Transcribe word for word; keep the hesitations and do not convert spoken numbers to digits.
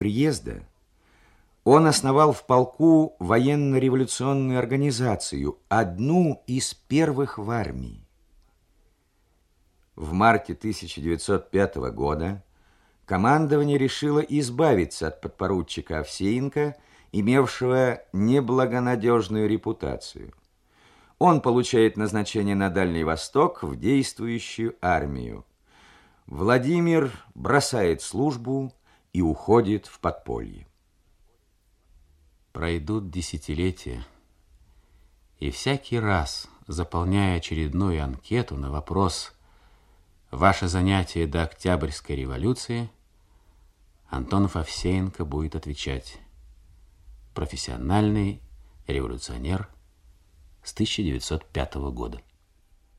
приезда он основал в полку военно-революционную организацию, одну из первых в армии. В марте тысяча девятьсот пятого года командование решило избавиться от подпоручика Овсеенко, имевшего неблагонадежную репутацию. Он получает назначение на Дальний Восток в действующую армию. Владимир бросает службу и уходит в подполье. Пройдут десятилетия, и всякий раз, заполняя очередную анкету на вопрос «Ваше занятие до Октябрьской революции», Антонов Овсеенко будет отвечать: профессиональный революционер с тысяча девятьсот пятого года.